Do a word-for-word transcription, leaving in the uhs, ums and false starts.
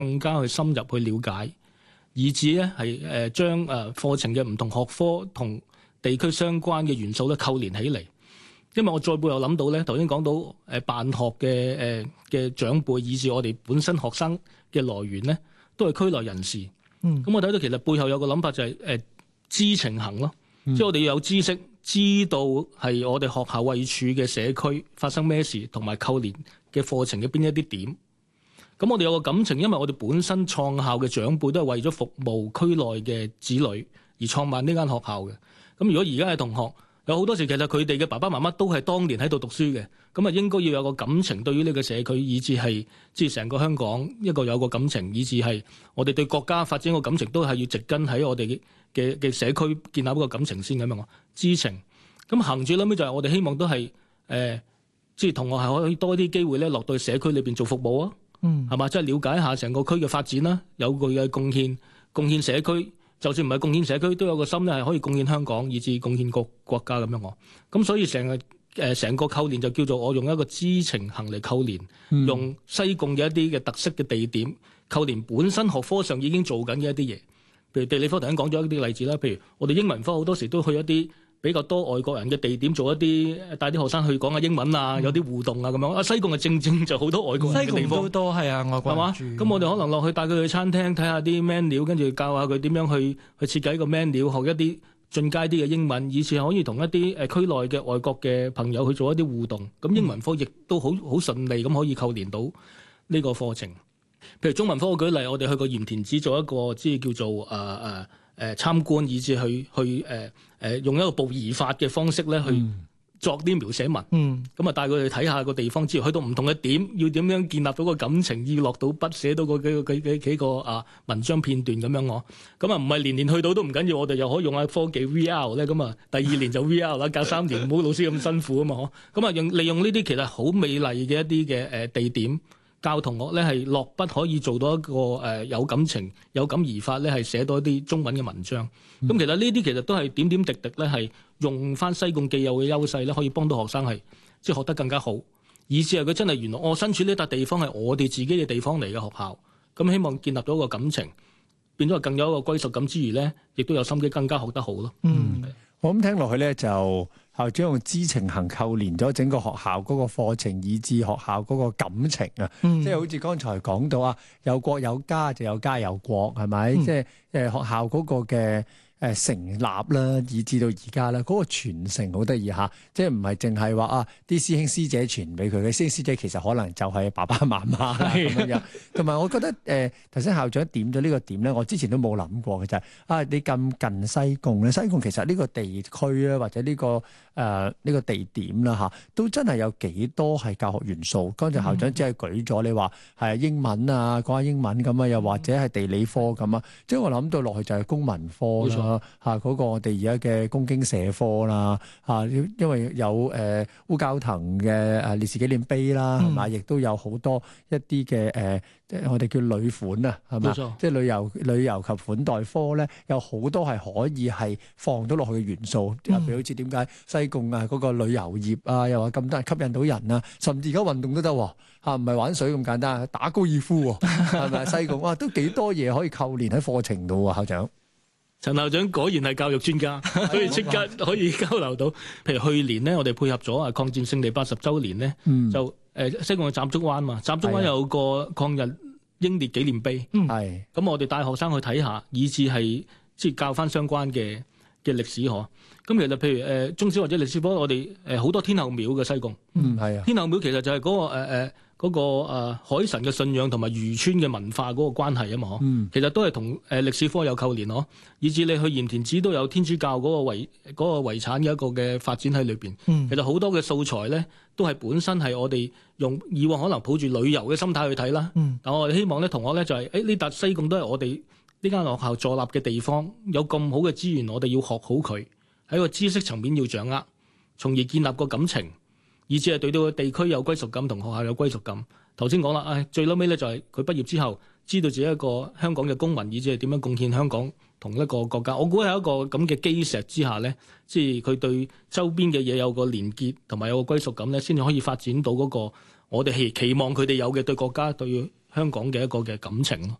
更加去深入去了解，以至咧係誒將誒課程嘅唔同學科同地區相關嘅元素咧扣連起嚟。因為我再背後諗到咧，頭先講到誒辦學嘅誒嘅長輩，以至我哋本身學生嘅來源咧，都係區內人士。嗯，咁我睇到其實背後有個諗法就係、是、誒、呃、知情行咯，嗯、即係我哋要有知識，知道係我哋學校位處嘅社區發生咩事，同埋扣連嘅課程嘅邊一啲點。咁我哋有個感情，因為我哋本身創校嘅長輩都係為咗服務區內嘅子女而創辦呢間學校嘅。咁如果而家嘅同學，有好多時其實佢哋嘅爸爸媽媽都係當年喺度讀書嘅，咁啊應該要有個感情對於呢個社區，以至係即係成個香港一個有個感情，以至係我哋對國家發展個感情都係要植根喺我哋嘅嘅社區建立一個感情先咁樣。知情咁行住，後尾就係我哋希望都係誒、呃，即係同學係可以多啲機會咧落到社區裏邊做服務啊，嗯，係嘛，即係了解下成個區嘅發展啦，有佢嘅貢獻，貢獻社區。就算唔係貢獻社區，都有個心咧，係可以貢獻香港，以至貢獻國國家咁樣我。咁所以成個誒成個扣連就叫做我用一個知情行嚟扣連，嗯、用西貢嘅一啲嘅特色嘅地點扣連本身學科上已經做緊嘅一啲嘢。譬如地理科頭先講咗一啲例子啦，譬如我哋英文科好多時都去一啲比較多外國人嘅地點做一啲帶啲學生去講下英文啊，嗯、有啲互動啊咁樣。啊西貢啊正正就好多外國人嘅地方， 西貢都多係啊外國人住。 咁我哋可能落去帶佢去餐廳睇下啲 menu， 跟住教下佢點樣去去設計一個 menu， 學一啲進階啲嘅英文，以至可以同一啲誒區內嘅外國嘅朋友去做一啲互動。咁英文科亦都好好順利咁可以扣連到呢個課程。譬如中文科我舉例，我哋去過鹽田梓做一個即係叫做誒誒。呃呃誒參觀，以至去去誒誒、呃、用一個步移法嘅方式咧，去作啲描寫文。嗯，咁啊帶佢哋睇下個地方之後，去到唔同嘅點，要點樣建立到個感情，要落到筆寫到個幾個幾幾幾個啊文章片段咁樣我。咁啊唔係年年去到都唔緊要，我哋又可以用下科技 V R 咧。咁啊第二年就 V R 啦，隔三年唔好老師咁辛苦啊嘛。咁啊用利用呢啲其實好美麗嘅一啲嘅誒地點。教同學咧係落筆可以做到一個誒、呃、有感情、有感而發咧，係寫到一啲中文嘅文章。咁、嗯、其實呢啲其實都係點點滴滴咧，係用翻西貢既有嘅優勢咧，可以幫到學生係即係學得更加好。以至係佢真係原來我身處呢笪地方係我哋自己嘅地方嚟嘅學校。咁希望建立到一個感情，變咗更有一個歸屬感之餘咧，亦都有心機更加學得好咯。 嗯，我咁聽落去咧就。校長用知情行扣連咗整個學校嗰個課程，以至學校嗰個感情啊，嗯、即係好似剛才講到啊，有國有家就有家有國，係咪？嗯、即係誒學校嗰個嘅誒成立啦，以至到而家啦，嗰個傳承好得意嚇，即係唔係淨係話啊啲師兄師姐傳俾佢嘅，師兄師姐其實可能就係爸爸媽媽啦咁樣。同埋我覺得誒頭先校長點咗呢個點咧，我之前都冇諗過嘅就係、是、啊，你咁近西貢咧，西貢其實呢個地區咧或者呢、這個誒呢、呃這個地點啦嚇，都真係有幾多係教學元素。剛才校長只係舉咗你話係英文啊，講下英文咁啊，又或者係地理科咁啊，即係我諗到落去就係公民科啦。嚇嗰個我哋而家嘅公經社科啦嚇，因為有誒烏蛟騰嘅誒烈士紀念碑啦，係嘛、嗯，亦都有好多一啲嘅誒，我哋叫旅款啊，係嘛，即係旅遊旅遊及款待科咧，有好多係可以係放到落去嘅元素，譬、嗯、如好似點解西貢啊嗰個旅遊業啊，又話咁多人吸引到人啊，甚至而家運動都得喎嚇，唔係玩水咁簡單，打高爾夫喎，係咪西貢哇，都幾多嘢可以扣連喺課程度喎，校長。 陳校長果然係教育專家，所以即刻可以交流到。譬如去年呢，我哋配合咗啊抗戰勝利八十週年呢，嗯、就誒、呃、西貢嘅斬竹灣嘛，斬竹灣有個抗日英烈紀念碑，係咁、嗯、我哋帶學生去睇下，以至係即係教翻相關嘅嘅歷史嗬。咁其實譬如誒、呃、中小或者歷史科，我哋誒好多天后廟嘅西貢，嗯係啊，天后廟其實就係嗰、那個誒誒。呃呃嗰、那個、呃、海神嘅信仰同埋漁村嘅文化嗰個關係啊嘛，嗯、其實都係同誒歷史科有扣連咯，以至你去鹽田梓都有天主教嗰個遺嗰、那個遺產嘅一個嘅發展喺裏邊。嗯、其實好多嘅素材咧，都係本身係我哋用以往可能抱住旅遊嘅心態去睇啦。嗯、但我哋希望咧，同學咧就係誒呢笪西貢都係我哋呢間學校坐立嘅地方，有咁好嘅資源，我哋要學好佢喺個知識層面要掌握，從而建立個感情。以至係對到個地區有歸屬感，同學校有歸屬感。頭先講啦，唉，最嬲尾咧就係佢畢業之後，知道自己一個香港嘅公民，以至係點樣貢獻香港同一個國家。我估係一個咁嘅基石之下咧，即係佢對周邊嘅嘢有個連結，同埋有個歸屬感咧，先至可以發展到嗰個我哋期期望佢哋有嘅對國家對香港嘅一個嘅感情咯。